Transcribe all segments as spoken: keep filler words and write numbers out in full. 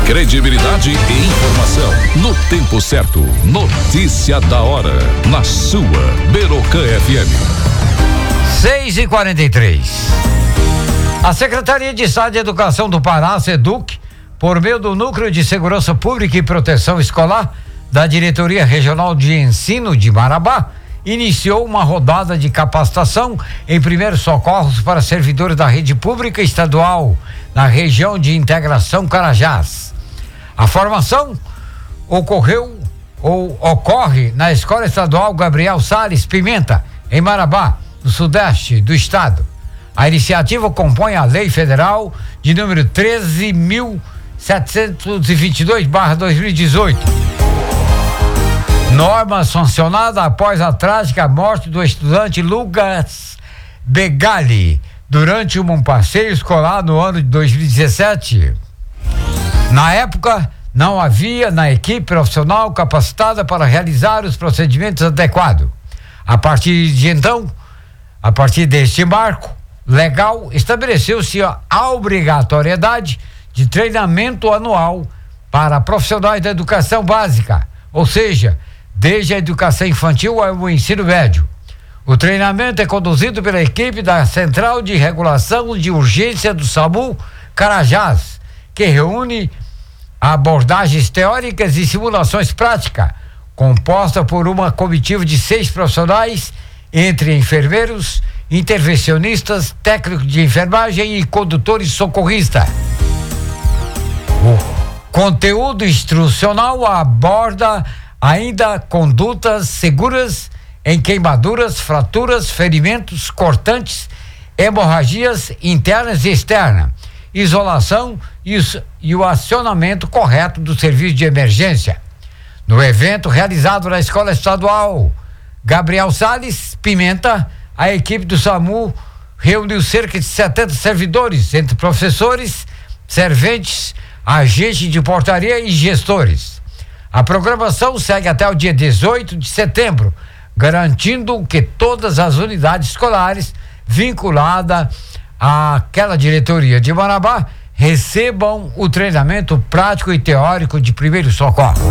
Credibilidade e informação no tempo certo. Notícia da hora na sua Berocan F M. seis e quarenta e três. A Secretaria de Estado de Educação do Pará, SEDUC, por meio do Núcleo de Segurança Pública e Proteção Escolar da Diretoria Regional de Ensino de Marabá, iniciou uma rodada de capacitação em primeiros socorros para servidores da rede pública estadual na região de Integração Carajás. A formação ocorreu ou ocorre na Escola Estadual Gabriel Salles Pimenta, em Marabá, no sudeste do estado. A iniciativa compõe a Lei Federal de número treze mil setecentos e vinte e dois barra dois mil e dezoito. Norma sancionada após a trágica morte do estudante Lucas Begali durante um passeio escolar no ano de dois mil e dezessete. Na época, não havia na equipe profissional capacitada para realizar os procedimentos adequados. A partir de então, a partir deste marco legal, estabeleceu-se a obrigatoriedade de treinamento anual para profissionais da educação básica, ou seja, desde a educação infantil ao ensino médio. O treinamento é conduzido pela equipe da Central de Regulação de Urgência do SAMU Carajás, que reúne abordagens teóricas e simulações práticas, composta por uma comitiva de seis profissionais, entre enfermeiros, intervencionistas, técnicos de enfermagem e condutores socorristas. O conteúdo instrucional aborda ainda condutas seguras em queimaduras, fraturas, ferimentos cortantes, hemorragias internas e externas, isolação e, e o acionamento correto do serviço de emergência. No evento realizado na Escola Estadual Gabriel Salles Pimenta, a equipe do SAMU reuniu cerca de setenta servidores, entre professores, serventes, agentes de portaria e gestores. A programação segue até o dia dezoito de setembro, garantindo que todas as unidades escolares vinculadas àquela diretoria de Marabá recebam o treinamento prático e teórico de primeiros socorros.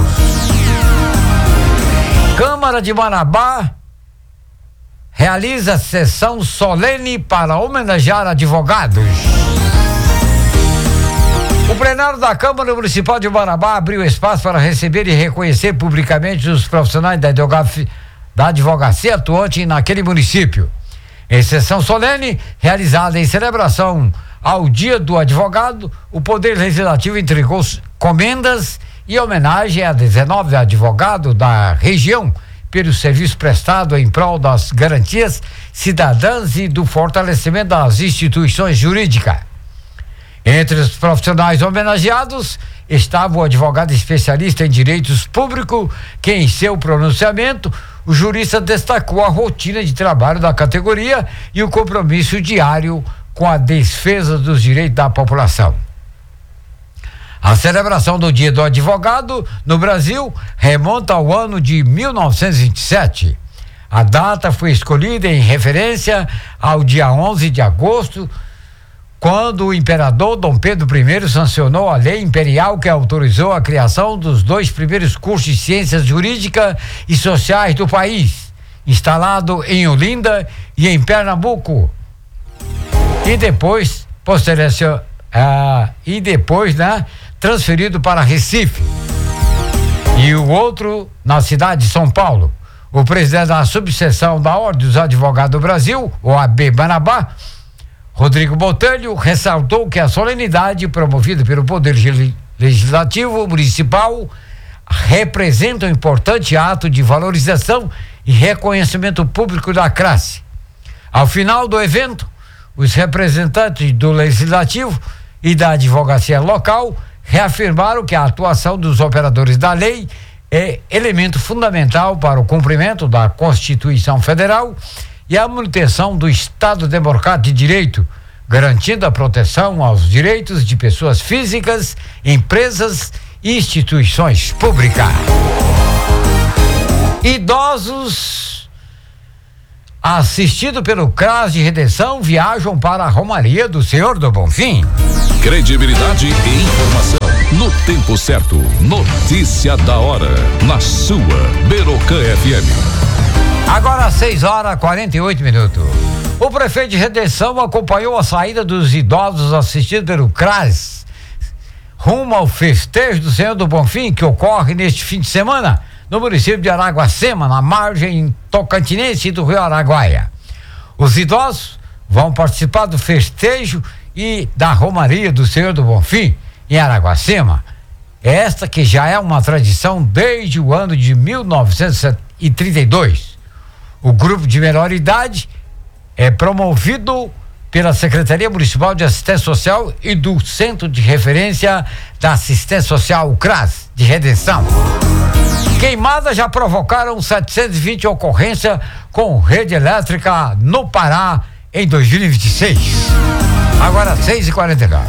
Câmara de Marabá realiza sessão solene para homenagear advogados. O plenário da Câmara Municipal de Marabá abriu espaço para receber e reconhecer publicamente os profissionais da advocacia, da advocacia atuante naquele município. Em sessão solene, realizada em celebração ao Dia do Advogado, o Poder Legislativo entregou comendas e homenagem a dezenove advogados da região pelo serviço prestado em prol das garantias cidadãs e do fortalecimento das instituições jurídicas. Entre os profissionais homenageados estava o advogado especialista em direitos públicos, que em seu pronunciamento o jurista destacou a rotina de trabalho da categoria e o compromisso diário com a defesa dos direitos da população. A celebração do Dia do Advogado no Brasil remonta ao ano de mil novecentos e vinte e sete. A data foi escolhida em referência ao dia onze de agosto, quando o imperador Dom Pedro I sancionou a lei imperial que autorizou a criação dos dois primeiros cursos de ciências jurídicas e sociais do país, instalado em Olinda e em Pernambuco. E depois, posterior, ah, e depois, né, transferido para Recife. E o outro na cidade de São Paulo. O presidente da subseção da Ordem dos Advogados do Brasil, o A B Marabá, Rodrigo Botelho, ressaltou que a solenidade promovida pelo Poder Legislativo Municipal representa um importante ato de valorização e reconhecimento público da classe. Ao final do evento, os representantes do Legislativo e da advocacia local reafirmaram que a atuação dos operadores da lei é elemento fundamental para o cumprimento da Constituição Federal e a manutenção do Estado Democrático de Direito, garantindo a proteção aos direitos de pessoas físicas, empresas e instituições públicas. Idosos assistidos pelo CRAS de Redenção viajam para a Romaria do Senhor do Bonfim. Credibilidade e informação no tempo tempo certo, notícia da hora, na sua Berocan F M. Agora seis horas e quarenta e oito minutos. O prefeito de Redenção acompanhou a saída dos idosos assistidos pelo CRAS rumo ao festejo do Senhor do Bonfim, que ocorre neste fim de semana no município de Araguacema, na margem tocantinense do Rio Araguaia. Os idosos vão participar do festejo e da romaria do Senhor do Bonfim em Araguacema. Esta que já é uma tradição desde o ano de mil novecentos e trinta e dois. O grupo de menor idade é promovido pela Secretaria Municipal de Assistência Social e do Centro de Referência da Assistência Social, o CRAS, de Redenção. Queimadas já provocaram setecentas e vinte ocorrências com rede elétrica no Pará em dois mil e vinte e seis. Agora seis e quarenta e nove.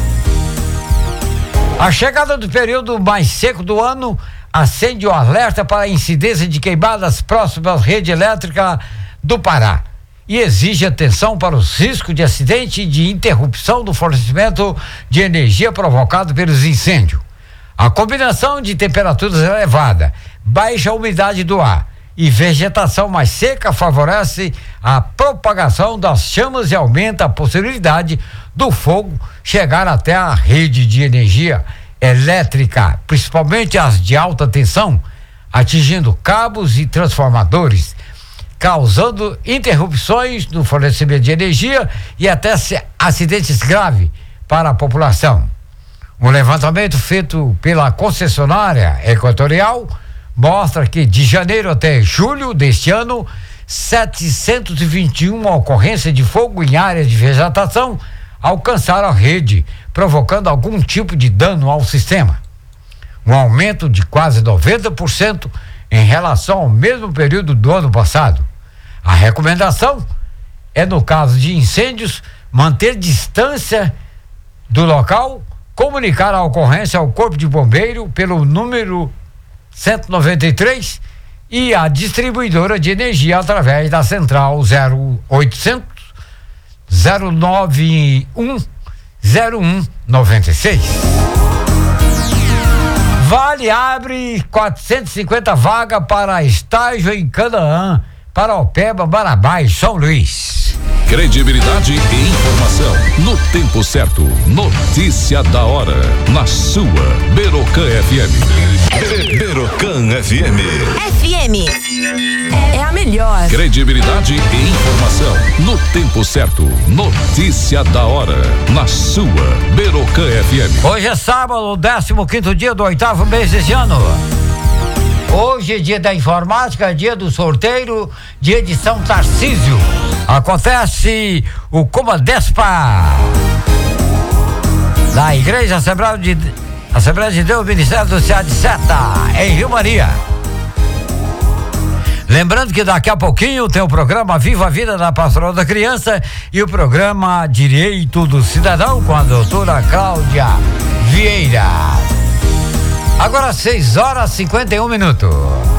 A chegada do período mais seco do ano acende o alerta para a incidência de queimadas próximas à rede elétrica do Pará e exige atenção para os riscos de acidente e de interrupção do fornecimento de energia provocado pelos incêndios. A combinação de temperaturas elevadas, baixa umidade do ar e vegetação mais seca favorece a propagação das chamas e aumenta a possibilidade do fogo chegar até a rede de energia elétrica, principalmente as de alta tensão, atingindo cabos e transformadores, causando interrupções no fornecimento de energia e até acidentes graves para a população. Um levantamento feito pela concessionária Equatorial mostra que de janeiro até julho deste ano, setecentas e vinte e uma ocorrências de fogo em áreas de vegetação alcançaram a rede, provocando algum tipo de dano ao sistema. Um aumento de quase noventa por cento em relação ao mesmo período do ano passado. A recomendação é, no caso de incêndios, manter distância do local, comunicar a ocorrência ao Corpo de Bombeiro pelo número cento e noventa e três e a distribuidora de energia através da central zero oitocentos, zero nove um, zero um nove seis. Vale abre quatrocentas e cinquenta vagas para estágio em Canaã, Paraopeba, Marabá e São Luís. Credibilidade e informação no tempo certo. Notícia da hora, na sua Berocan F M. Berocan F M. F M é a melhor. Credibilidade e informação no tempo certo. Notícia da hora, na sua Berocan F M. Hoje é sábado, décimo quinto dia do oitavo mês deste ano. Hoje é dia da informática, dia do sorteio, dia de São Tarcísio. Acontece o Comadespa da Igreja Assembleia de, Assembleia de Deus, Ministério do Céu de Seta, em Rio Maria. Lembrando que daqui a pouquinho tem o programa Viva a Vida da Pastoral da Criança e o programa Direito do Cidadão com a doutora Cláudia Vieira. Agora seis horas e cinquenta e um minutos.